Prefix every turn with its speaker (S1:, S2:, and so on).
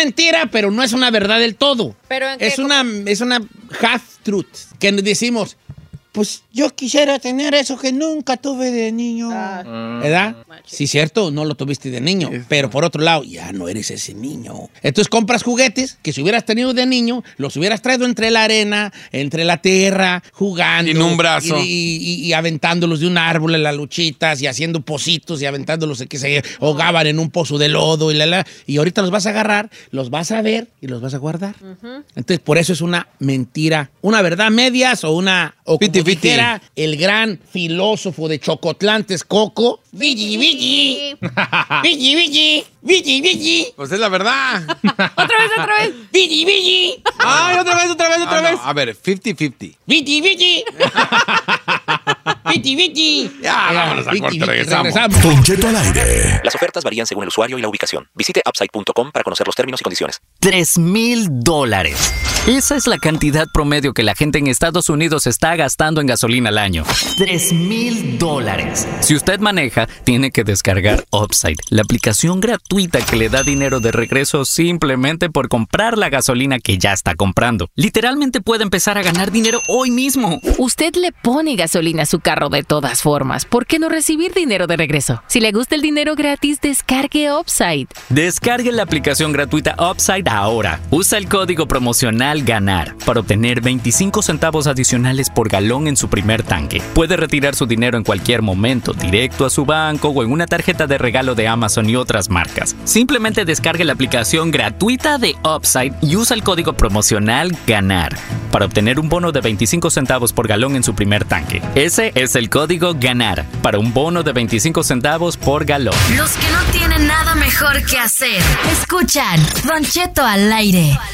S1: mentira, pero no es una verdad del todo.
S2: ¿Pero en qué?
S1: Es una half truth. Que decimos, pues yo quisiera tener eso que nunca tuve de niño. ¿Verdad? Sí, cierto, no lo tuviste de niño. Pero por otro lado, ya no eres ese niño. Entonces compras juguetes que si hubieras tenido de niño, los hubieras traído entre la arena, entre la tierra, jugando.
S3: En un brazo.
S1: Y aventándolos de un árbol en las luchitas y haciendo pocitos y aventándolos que se ahogaban en un pozo de lodo. Y ahorita los vas a agarrar, los vas a ver y los vas a guardar. Entonces, por eso es una mentira. Una verdad medias o una... O como dijera el gran filósofo de Chocotlán, Texcoco, Vigi, Vigi, Vigi, Vigi, Vigi, Vigi.
S3: Pues es la verdad.
S2: Otra vez.
S1: Vigi, Vigi.
S3: Ay, otra vez. A ver, 50-50.
S1: Vigi, Vigi. Vigi, Vigi.
S3: Ya, vámonos a corte, regresamos.
S4: Don Cheto al aire.
S5: Las ofertas varían según el usuario y la ubicación. Visite upside.com para conocer los términos y condiciones.
S6: $3,000. Esa es la cantidad promedio que la gente en Estados Unidos está gastando en gasolina al año. $3,000. Si usted maneja, tiene que descargar Upside, la aplicación gratuita que le da dinero de regreso simplemente por comprar la gasolina que ya está comprando. Literalmente puede empezar a ganar dinero hoy mismo.
S7: Usted le pone gasolina a su carro de todas formas. ¿Por qué no recibir dinero de regreso? Si le gusta el dinero gratis, descargue Upside.
S6: Descargue la aplicación gratuita Upside ahora. Usa el código promocional GANAR para obtener 25 centavos adicionales por galón en su primer tanque. Puede retirar su dinero en cualquier momento, directo a su banco o en una tarjeta de regalo de Amazon y otras marcas. Simplemente descargue la aplicación gratuita de Upside y usa el código promocional GANAR para obtener un bono de 25 centavos por galón en su primer tanque. Ese es el código GANAR para un bono de 25 centavos por galón.
S8: Los que no tienen nada mejor que hacer, escuchan Don Cheto al aire.